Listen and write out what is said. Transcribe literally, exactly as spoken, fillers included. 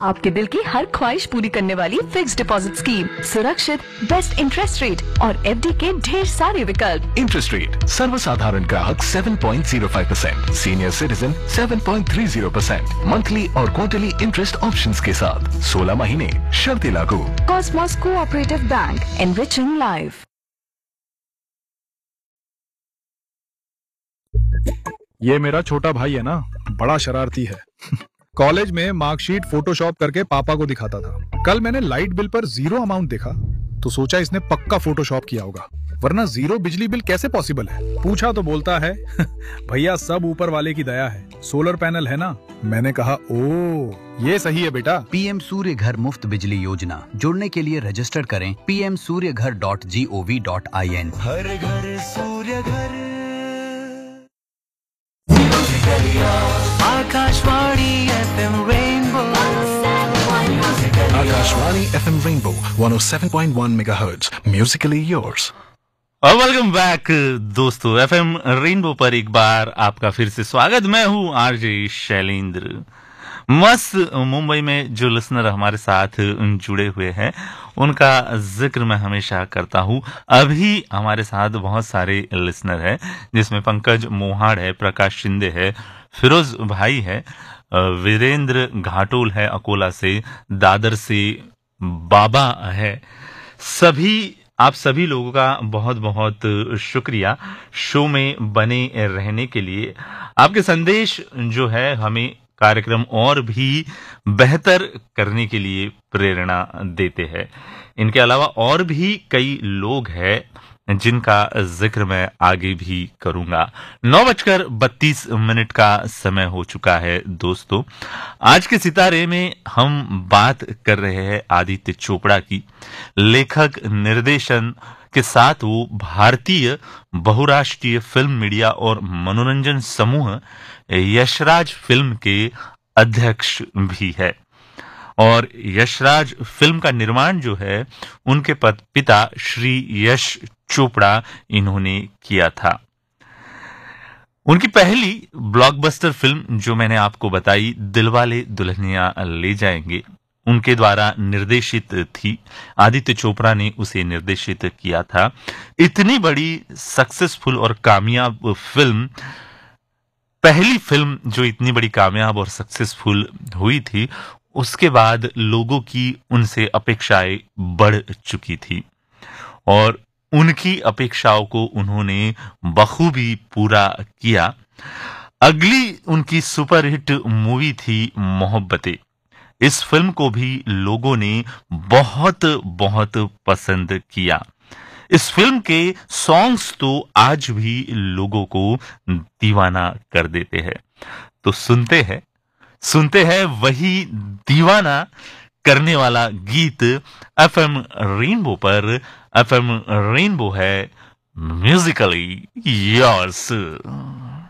आपके दिल की हर ख्वाहिश पूरी करने वाली फिक्स्ड डिपॉजिट स्कीम, सुरक्षित, बेस्ट इंटरेस्ट रेट और एफडी के ढेर सारे विकल्प। इंटरेस्ट रेट सर्वसाधारण ग्राहक सात पॉइंट शून्य पाँच परसेंट, सीनियर सिटीजन सात पॉइंट तीस परसेंट, मंथली और क्वार्टरली इंटरेस्ट ऑप्शंस के साथ सोलह महीने, शर्तें लागू। Cosmos cooperative bank, enriching life. ये मेरा छोटा भाई है ना, बड़ा शरारती है। कॉलेज में मार्कशीट फोटोशॉप करके पापा को दिखाता था। कल मैंने लाइट बिल पर जीरो अमाउंट देखा तो सोचा इसने पक्का फोटोशॉप किया होगा, वरना जीरो बिजली बिल कैसे पॉसिबल है। पूछा तो बोलता है भैया सब ऊपर वाले की दया है, सोलर पैनल है ना। मैंने कहा ओ ये सही है बेटा। पीएम सूर्य घर मुफ्त बिजली योजना, जुड़ने के लिए रजिस्टर करें पी एम सूर्य घर dot G O V dot I N. हर घर सूर्य घर। Akashvani FM rainbow. Akashvani FM rainbow एक सौ सात पॉइंट एक मेगाहर्ट्ज, म्यूजिकली योर्स। और वेलकम बैक दोस्तों, एफएम रेनबो पर एक बार आपका फिर से स्वागत। मैं हूं आरजे शैलेंद्र। मस्त मुंबई में जो लिसनर हमारे साथ जुड़े हुए हैं उनका जिक्र मैं हमेशा करता हूं। अभी हमारे साथ बहुत सारे लिसनर हैं, जिसमें पंकज मोहाड़ है, प्रकाश शिंदे है, फिरोज भाई है, वीरेंद्र घाटोल है अकोला से, दादर से बाबा है। सभी आप सभी लोगों का बहुत बहुत शुक्रिया शो में बने रहने के लिए। आपके संदेश जो है हमें कार्यक्रम और भी बेहतर करने के लिए प्रेरणा देते हैं। इनके अलावा और भी कई लोग हैं जिनका जिक्र मैं आगे भी करूंगा। नौ बजकर बत्तीस मिनट का समय हो चुका है दोस्तों। आज के सितारे में हम बात कर रहे हैं आदित्य चोपड़ा की। लेखक निर्देशन के साथ वो भारतीय बहुराष्ट्रीय फिल्म मीडिया और मनोरंजन समूह यशराज फिल्म के अध्यक्ष भी है। और यशराज फिल्म का निर्माण जो है उनके पिता श्री यश चोपड़ा इन्होंने किया था। उनकी पहली ब्लॉकबस्टर फिल्म जो मैंने आपको बताई, दिलवाले दुल्हनिया ले जाएंगे, उनके द्वारा निर्देशित थी। आदित्य चोपड़ा ने उसे निर्देशित किया था। इतनी बड़ी सक्सेसफुल और कामयाब फिल्म, पहली फिल्म जो इतनी बड़ी कामयाब और सक्सेसफुल हुई थी, उसके बाद लोगों की उनसे अपेक्षाएं बढ़ चुकी थी और उनकी अपेक्षाओं को उन्होंने बखूबी पूरा किया। अगली उनकी सुपरहिट मूवी थी मोहब्बतें। इस फिल्म को भी लोगों ने बहुत बहुत पसंद किया। इस फिल्म के सॉन्ग्स तो आज भी लोगों को दीवाना कर देते हैं। तो सुनते हैं सुनते हैं वही दीवाना करने वाला गीत एफएम रेनबो पर। एफएम रेनबो है म्यूजिकली योर्स।